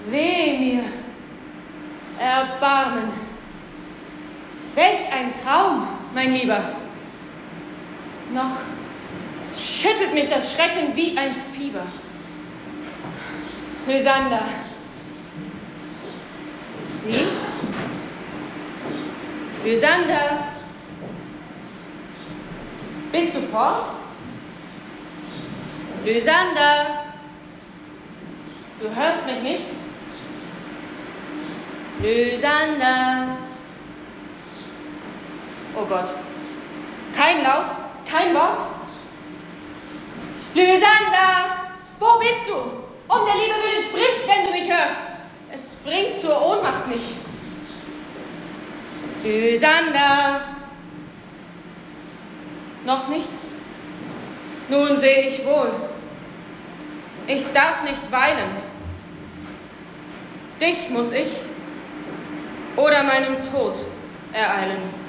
Weh mir, Erbarmen. Welch ein Traum, mein Lieber. Noch schüttelt mich das Schrecken wie ein Fieber. Lysander. Wie? Lysander. Bist du fort? Lysander. Du hörst mich nicht? Lysander. Oh Gott. Kein Laut, kein Wort. Lysander, wo bist du? Um der Liebe willen, sprich, wenn du mich hörst. Es bringt zur Ohnmacht mich. Lysander. Noch nicht? Nun sehe ich wohl. Ich darf nicht weinen. Dich muss ich oder meinen Tod ereilen.